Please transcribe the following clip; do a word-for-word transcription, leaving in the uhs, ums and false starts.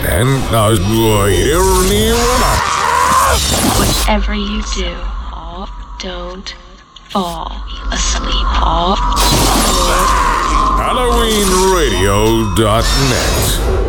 En als hier niet. Whatever you do, don't fall asleep. Halloween Radio dot net